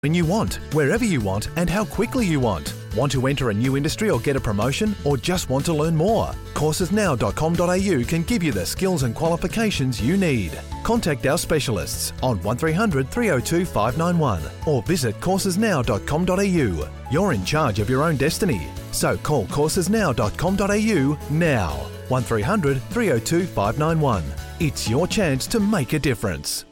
when you want, wherever you want, and how quickly you want. Want to enter a new industry or get a promotion, or just want to learn more? Coursesnow.com.au can give you the skills and qualifications you need. Contact our specialists on 1300 302 591 or visit coursesnow.com.au. You're in charge of your own destiny, so call coursesnow.com.au now. 1300 302 591. It's your chance to make a difference.